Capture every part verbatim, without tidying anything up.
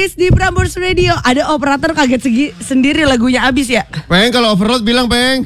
Abis di Prambors Radio. Ada operator kaget segi, sendiri lagunya Abis ya. Peng, kalau overload bilang Peng.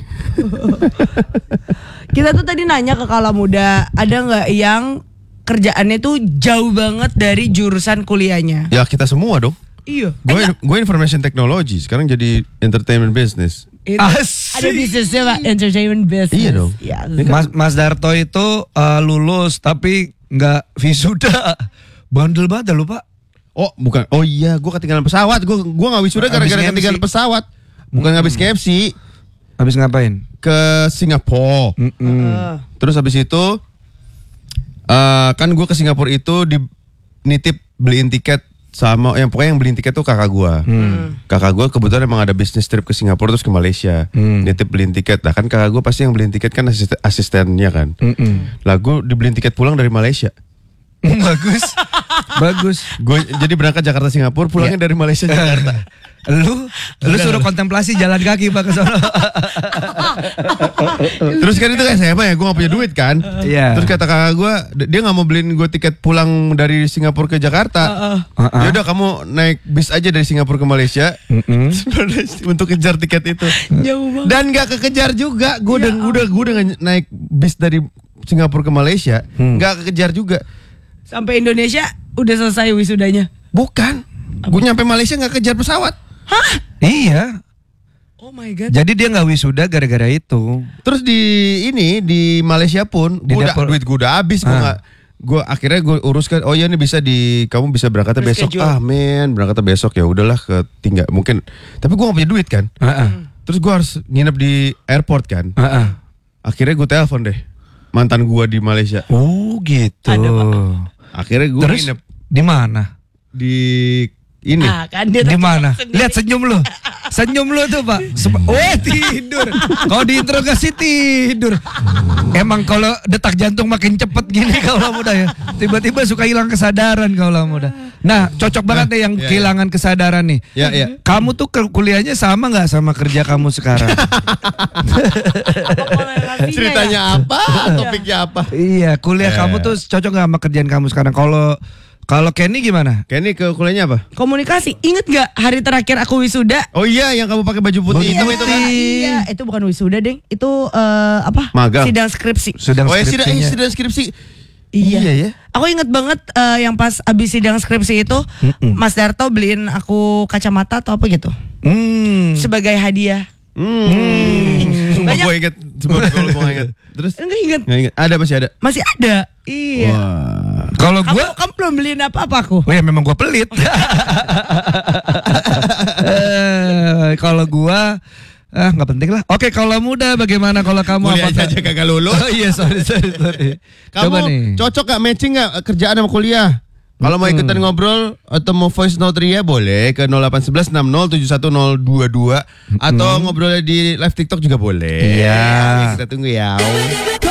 Kita tuh tadi nanya ke Kala Muda, ada nggak yang kerjaannya tuh jauh banget dari jurusan kuliahnya? Ya kita semua dong. Iya. Gue Eh, gue information technology, sekarang jadi entertainment business. itu Asik. ada bisnisnya Pak, entertainment business. Iya dong. Ya. Mas, Mas Darto itu uh, lulus tapi nggak wisuda. Bandel banget lu Pak. Oh bukan, oh iya, gue ketinggalan pesawat. Gue gue nggak wisuda gara-gara Habis ketinggalan K F C. pesawat. Bukan habis K F C, Habis ngapain? ke Singapura. Uh, Terus habis itu eh kan gue ke Singapura itu di nitip beliin tiket sama yang pokoknya yang beliin tiket tuh kakak gue. Kakak gue kebetulan emang ada bisnis trip ke Singapura terus ke Malaysia. Hmm. Nitip beliin tiket. Nah kan kakak gue pasti yang beliin tiket kan asisten, asistennya kan. Mm-mm. Lah gue dibeliin tiket pulang dari Malaysia. Bagus. Bagus. Gue jadi berangkat Jakarta Singapura, pulangnya dari Malaysia Jakarta. Lu lu suruh kontemplasi jalan kaki Pak ke sono. Terus kan itu S M A ya, gue gak punya duit kan. Iya. Terus kata kakak gue, dia gak mau beliin gue tiket pulang dari Singapura ke Jakarta. Uh-uh. Ya udah kamu naik bis aja dari Singapura ke Malaysia. Mm-mm. Untuk kejar tiket itu. jauh banget. Dan gak kekejar juga. Gue udah udah gue udah naik bis dari Singapura ke Malaysia, Hmm. gak kekejar juga. Sampai Indonesia udah selesai wisudanya. Bukan. Gue nyampe Malaysia gak kejar pesawat. Hah? Iya. Oh my god. Jadi dia nggak wisuda gara-gara itu. Terus di ini di Malaysia pun Di gua udah, dapur. duit gue udah habis. Gue Ah. nggak, gue akhirnya gue uruskan. Oh iya nih bisa di kamu bisa berangkatnya besok. Reschedule. Ah men berangkatnya besok ya udahlah ke tinggal mungkin. Tapi gue gak punya duit kan. Heeh. Terus gue harus nginep di airport kan. Heeh. Akhirnya gue telepon deh mantan gue di Malaysia. Oh gitu. Ada, Pak. Akhirnya gue Terus nginep di mana? di ini. Ah, kan dia Di tuh mana? sendiri. Lihat senyum lu. Senyum lu tuh, Pak. Sep- oh, tidur. Kalau diinterogasi tidur. Emang kalau detak jantung makin cepet gini kaulah muda ya. Tiba-tiba suka hilang kesadaran kaulah muda. Nah, cocok banget deh yang Iya, iya. kehilangan kesadaran nih. Ya ya. Kamu tuh ke- kuliahnya sama nggak sama kerja kamu sekarang? Apa korelasinya Ceritanya ya? apa? Topiknya apa? Iya, kuliah Iya, kamu iya. tuh cocok nggak sama kerjaan kamu sekarang? Kalau kalau Kenny gimana? Kenny ke kuliahnya apa? Komunikasi. Ingat gak hari terakhir aku wisuda? Oh iya yang kamu pakai baju putih hitam itu kan? Iya, itu bukan wisuda, Deng. Itu eh, apa? Magang. Sidang skripsi. Sedang Oh ya sidang, skripsinya. eh, sidang skripsi. Iya. Iya ya. Aku inget banget eh, yang pas abis sidang skripsi itu Mm-mm. Mas Darto beliin aku kacamata atau apa gitu Hmm. sebagai hadiah. Hmm. Sumpah Banyak. gue inget. Sumpah kalau gue inget. Terus? Enggak inget. Nggak inget. Ada masih ada. Masih ada. Iya. Wah. Kalau Kamu, gua kamu belum beliin apa-apa aku. Oh ya memang gua pelit. Eh, kalau gua ah nggak penting lah. Oke kalau muda bagaimana kalau kamu Kuliah apakah- aja kagak lulus. Oh iya sorry sorry sorry. Kamu Coba nih. cocok gak matching gak kerjaan sama kuliah? Kalau mau ikutan ngobrol atau mau voice note Ria boleh ke nol delapan satu satu enam nol tujuh satu nol dua dua atau ngobrol di live TikTok juga boleh. Iya. Kita tunggu ya.